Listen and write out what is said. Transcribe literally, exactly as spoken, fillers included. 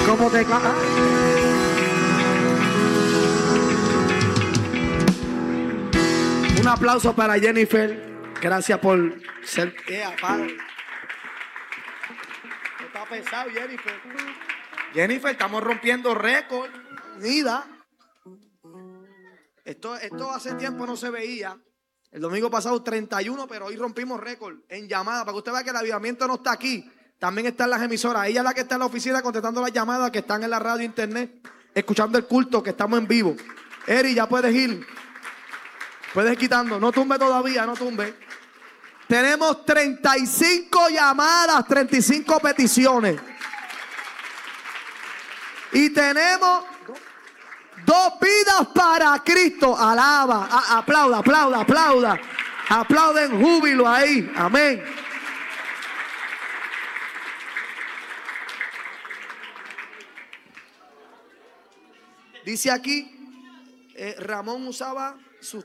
¿Cómo te ca- Un aplauso para Jennifer. Gracias por ser. Yeah, padre. Está pesado, Jennifer. Jennifer, estamos rompiendo récord. Mira. Esto, esto hace tiempo no se veía. El domingo pasado treinta y uno, pero hoy rompimos récord en llamada. Para que usted vea que el avivamiento no está aquí. También está en las emisoras. Ella es la que está en la oficina contestando las llamadas que están en la radio, internet, escuchando el culto, que estamos en vivo. Eri, ya puedes ir. Puedes ir quitando. No tumbe todavía, no tumbe. Tenemos treinta y cinco llamadas, treinta y cinco peticiones. Y tenemos dos vidas para Cristo. Alaba, a, aplauda, aplauda, aplauda. Aplauden júbilo ahí. Amén. Dice aquí, eh, Ramón usaba sus